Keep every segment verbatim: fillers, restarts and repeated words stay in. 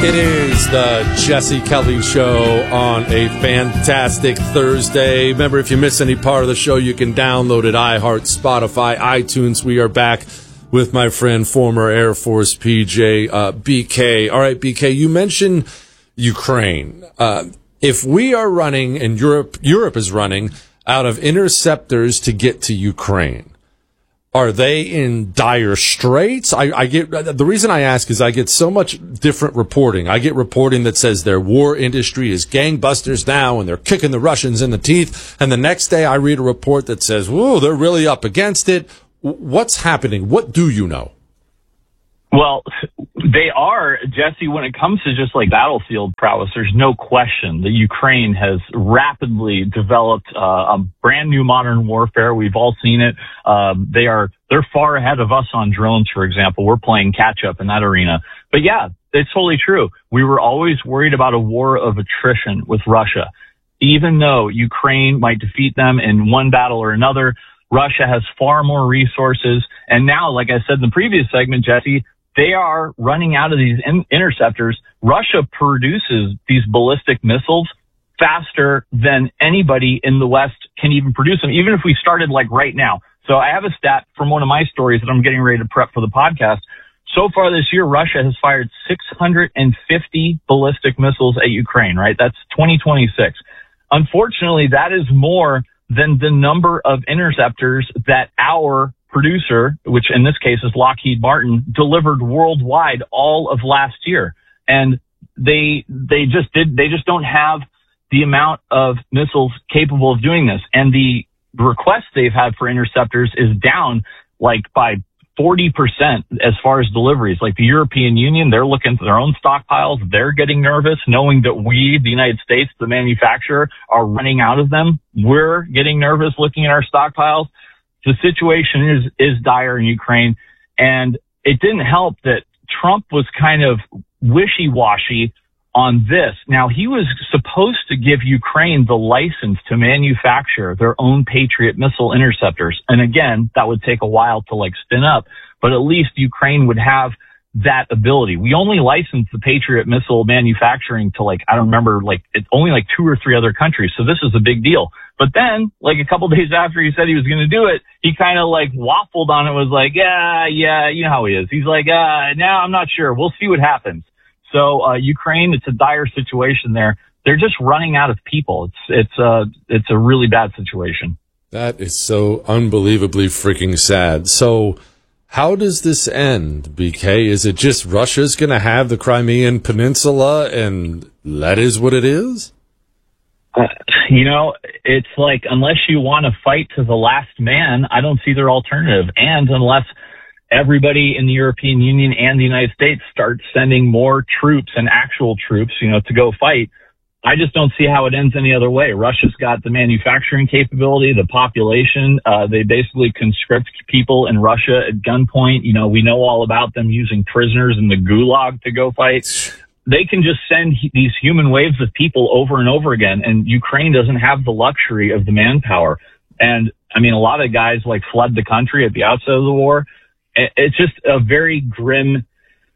It is the Jesse Kelly Show on a fantastic Thursday. Remember, if you miss any part of the show, you can download it, iHeart, Spotify, iTunes. We are back with my friend, former Air Force P J, uh, B K. All right, B K, you mentioned Ukraine. Uh, if we are running, and Europe, Europe is running out of interceptors to get to Ukraine, are they in dire straits? I, I get the reason I ask is I get so much different reporting. I get reporting that says their war industry is gangbusters now and they're kicking the Russians in the teeth. And the next day I read a report that says, whoa, they're really up against it. What's happening? What do you know? Well, they are, Jesse, when it comes to just like battlefield prowess, there's no question that Ukraine has rapidly developed uh, a brand new modern warfare. We've all seen it. Um, they are, they're far ahead of us on drones, for example. We're playing catch up in that arena. But yeah, it's totally true. We were always worried about a war of attrition with Russia. Even though Ukraine might defeat them in one battle or another, Russia has far more resources. And now, like I said in the previous segment, Jesse, they are running out of these in- interceptors. Russia produces these ballistic missiles faster than anybody in the West can even produce them, even if we started like right now. So I have a stat from one of my stories that I'm getting ready to prep for the podcast. So far this year, Russia has fired six hundred fifty ballistic missiles at Ukraine, right? That's twenty twenty-six. Unfortunately, that is more than the number of interceptors that our producer, which in this case is Lockheed Martin, delivered worldwide all of last year. And they, they just did, they just don't have the amount of missiles capable of doing this. And the request they've had for interceptors is down like by forty percent as far as deliveries. Like the European Union, they're looking at their own stockpiles. They're getting nervous knowing that we, the United States, the manufacturer, are running out of them. We're getting nervous looking at our stockpiles. The situation is, is dire in Ukraine, and it didn't help that Trump was kind of wishy-washy on this. Now, he was supposed to give Ukraine the license to manufacture their own Patriot missile interceptors. And again, that would take a while to like spin up, but at least Ukraine would have that ability. We only licensed the Patriot missile manufacturing to like, I don't remember, like it's only like two or three other countries. So this is a big deal. But then like a couple days after he said he was going to do it, he kind of like waffled on it, was like, yeah, yeah, you know how he is. He's like, uh, now I'm not sure. We'll see what happens. So, uh, Ukraine, it's a dire situation there. They're just running out of people. It's, it's, uh, it's a really bad situation. That is so unbelievably freaking sad. So, how does this end, B K? Is it just Russia's going to have the Crimean Peninsula and that is what it is? Uh, you know, it's like unless you want to fight to the last man, I don't see their alternative. And unless everybody in the European Union and the United States start sending more troops and actual troops, you know, to go fight, I just don't see how it ends any other way. Russia's got the manufacturing capability, the population. Uh, they basically conscript people in Russia at gunpoint. You know, we know all about them using prisoners in the gulag to go fight. They can just send these human waves of people over and over again. And Ukraine doesn't have the luxury of the manpower. And I mean, a lot of guys like fled the country at the outset of the war. It's just a very grim,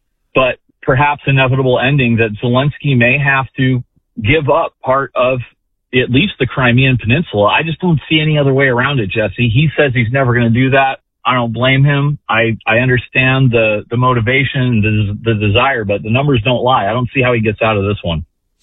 but perhaps inevitable ending that Zelensky may have to give up part of at least the Crimean Peninsula. I just don't see any other way around it, Jesse. He says he's never going to do that. I don't blame him. I, I understand the, the motivation, the, the desire, but the numbers don't lie. I don't see how he gets out of this one.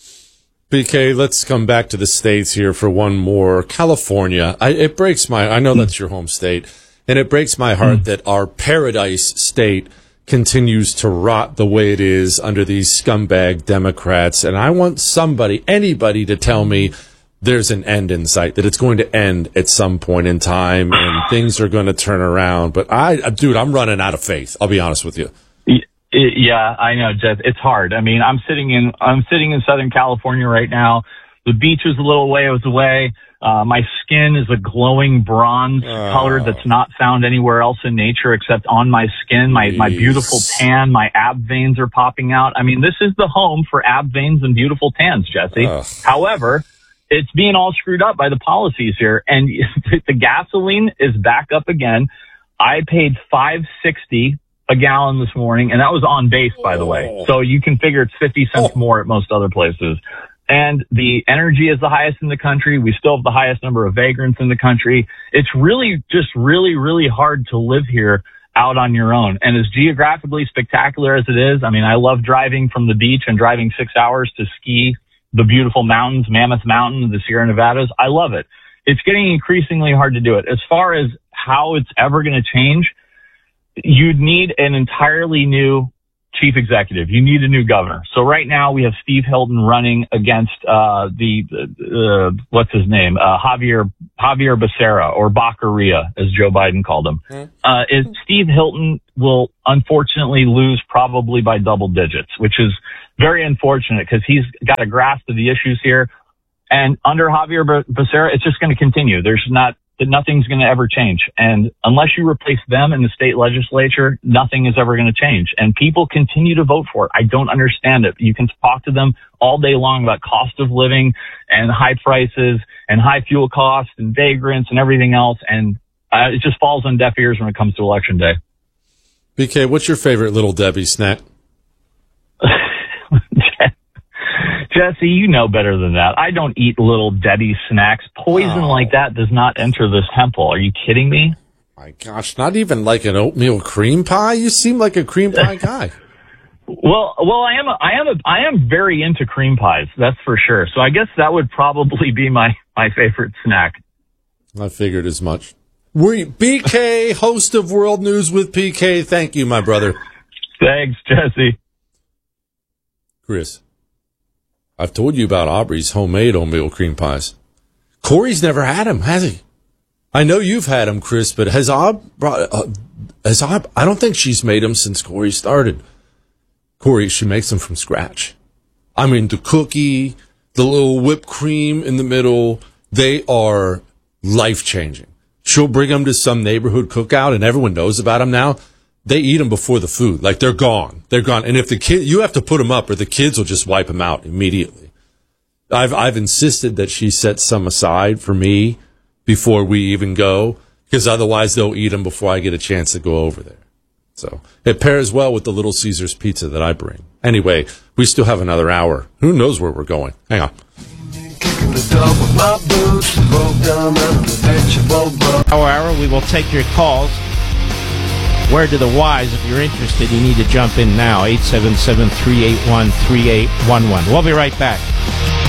B K, let's come back to the states here for one more. California, I, it breaks my, I know that's your home state, and it breaks my heart mm. that our paradise state continues to rot the way it is under these scumbag Democrats. And I want somebody, anybody to tell me there's an end in sight, that it's going to end at some point in time and things are going to turn around. But I, dude, I'm running out of faith. I'll be honest with you. Yeah, I know, Jeff. It's hard. I mean, I'm sitting in, I'm sitting in Southern California right now. The beach is a little ways away. Uh, my skin is a glowing bronze oh. color that's not found anywhere else in nature except on my skin. My, my beautiful tan, my ab veins are popping out. I mean, this is the home for ab veins and beautiful tans, Jesse. Oh. However, it's being all screwed up by the policies here. And the gasoline is back up again. I paid five sixty a gallon this morning, and that was on base, by the way. So you can figure it's fifty cents Oh. more at most other places. And the energy is the highest in the country. We still have the highest number of vagrants in the country. It's really just really, really hard to live here out on your own. And as geographically spectacular as it is, I mean, I love driving from the beach and driving six hours to ski the beautiful mountains, Mammoth Mountain, the Sierra Nevadas. I love it. It's getting increasingly hard to do it. As far as how it's ever going to change, you'd need an entirely new chief executive. You need a new governor. So right now we have Steve Hilton running against uh the uh, what's his name uh Javier Javier Becerra, or Baccaria, as Joe Biden called him. Mm. Uh is Steve Hilton will unfortunately lose probably by double digits, which is very unfortunate because he's got a grasp of the issues here. And under Javier Becerra, it's just going to continue. There's not that nothing's going to ever change. And unless you replace them in the state legislature, nothing is ever going to change. And people continue to vote for it. I don't understand it. You can talk to them all day long about cost of living and high prices and high fuel costs and vagrants and everything else. And uh, it just falls on deaf ears when it comes to election day. B K, what's your favorite Little Debbie snack? Jesse, you know better than that. I don't eat Little Debbie snacks. Poison oh. like that does not enter this temple. Are you kidding me? My gosh, not even like an oatmeal cream pie? You seem like a cream pie guy. Well, well, I am, a, I am, a, I am very into cream pies. That's for sure. So I guess that would probably be my, my favorite snack. I figured as much. We, B K, host of World News with P K. Thank you, my brother. Thanks, Jesse. Chris, I've told you about Aubrey's homemade oatmeal cream pies. Corey's never had them, has he? I know you've had them, Chris, but has Aub brought, uh, has Aub, I don't think she's made them since Corey started. Corey, she makes them from scratch. I mean, the cookie, the little whipped cream in the middle, they are life-changing. She'll bring them to some neighborhood cookout, and everyone knows about them now. They eat them before the food. Like, they're gone. They're gone. And if the kid, you have to put them up or the kids will just wipe them out immediately. I've, I've insisted that she set some aside for me before we even go, because otherwise they'll eat them before I get a chance to go over there. So it pairs well with the Little Caesars pizza that I bring. Anyway, we still have another hour. Who knows where we're going? Hang on. Our hour, we will take your calls. Word to the wise, if you're interested, you need to jump in now. eight seven seven, three eight one, three eight one one. We'll be right back.